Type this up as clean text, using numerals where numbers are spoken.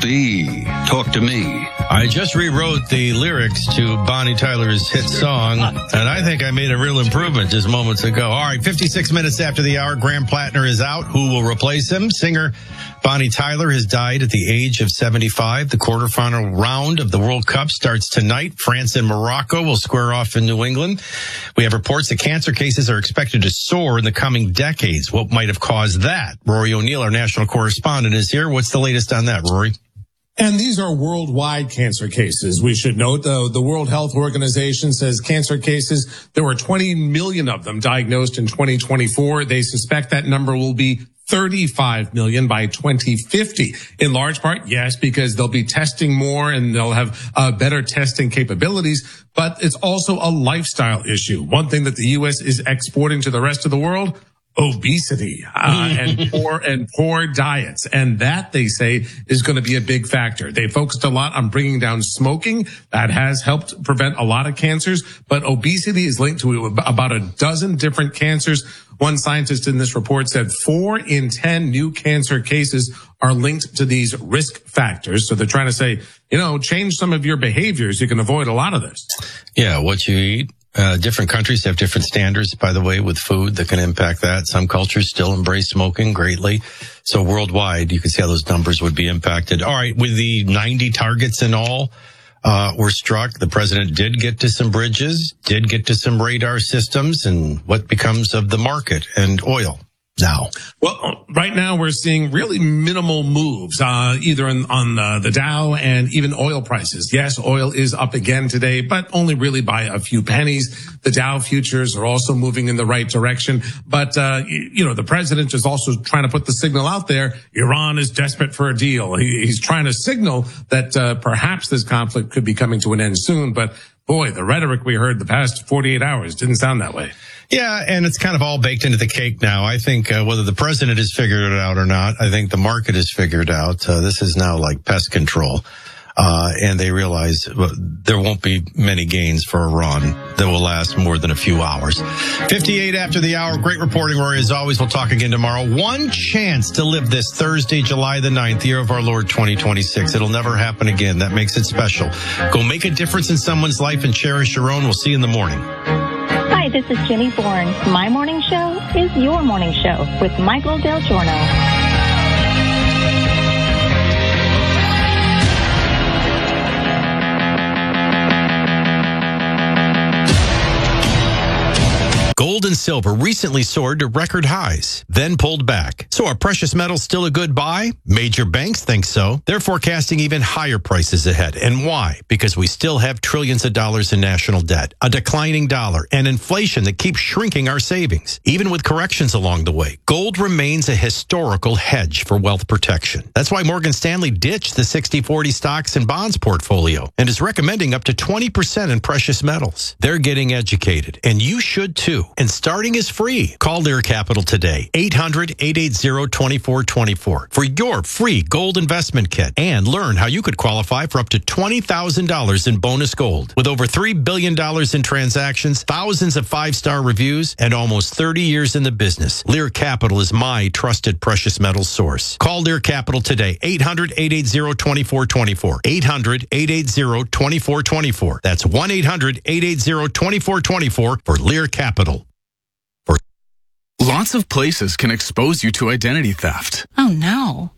be? Talk to me. I just rewrote the lyrics to Bonnie Tyler's hit song, and I think I made a real improvement just moments ago. All right, 56 minutes after the hour, Graham Plattner is out. Who will replace him? Singer Bonnie Tyler has died at the age of 75. The quarterfinal round of the World Cup starts tonight. France and Morocco will square off in New England. We have reports that cancer cases are expected to soar in the coming decades. What might have caused that? Rory O'Neill, our national correspondent, is here. What's the latest on that, Rory? And these are worldwide cancer cases. We should note, though, the World Health Organization says cancer cases, there were 20 million of them diagnosed in 2024. They suspect that number will be 35 million by 2050. In large part, yes, because they'll be testing more and they'll have better testing capabilities, but it's also a lifestyle issue. One thing that the U.S. is exporting to the rest of the world, obesity, and poor diets. And that, they say, is going to be a big factor. They focused a lot on bringing down smoking. That has helped prevent a lot of cancers, but obesity is linked to about a dozen different cancers. One scientist in this report said 4 in 10 new cancer cases are linked to these risk factors. So they're trying to say, change some of your behaviors. You can avoid a lot of this. Yeah, what you eat. Different countries have different standards, by the way, with food that can impact that. Some cultures still embrace smoking greatly. So worldwide, you can see how those numbers would be impacted. All right, with the 90 targets in all were struck, the president did get to some bridges, did get to some radar systems, and what becomes of the market and oil now? Well, right now we're seeing really minimal moves, either on the Dow and even oil prices. Yes, oil is up again today, but only really by a few pennies. The Dow futures are also moving in the right direction. But, the president is also trying to put the signal out there. Iran is desperate for a deal. He's trying to signal that, perhaps this conflict could be coming to an end soon. But boy, the rhetoric we heard the past 48 hours didn't sound that way. Yeah, and it's kind of all baked into the cake now. I think whether the president has figured it out or not, I think the market has figured out. This is now like pest control. And they realize there won't be many gains for Iran that will last more than a few hours. 58 after the hour. Great reporting, Rory. As always, we'll talk again tomorrow. One chance to live this Thursday, July the 9th, year of our Lord 2026. It'll never happen again. That makes it special. Go make a difference in someone's life and cherish your own. We'll see you in the morning. Hi, this is Jenny Bourne. My morning show is your morning show with Michael Del Giorno. Gold and silver recently soared to record highs, then pulled back. So are precious metals still a good buy? Major banks think so. They're forecasting even higher prices ahead. And why? Because we still have trillions of dollars in national debt, a declining dollar, and inflation that keeps shrinking our savings. Even with corrections along the way, gold remains a historical hedge for wealth protection. That's why Morgan Stanley ditched the 60-40 stocks and bonds portfolio and is recommending up to 20% in precious metals. They're getting educated, and you should too. And starting is free. Call Lear Capital today, 800-880-2424 for your free gold investment kit and learn how you could qualify for up to $20,000 in bonus gold. With over $3 billion in transactions, thousands of 5-star reviews, and almost 30 years in the business, Lear Capital is my trusted precious metals source. Call Lear Capital today, 800-880-2424, 800-880-2424. That's 1-800-880-2424 for Lear Capital. Lots of places can expose you to identity theft. Oh no.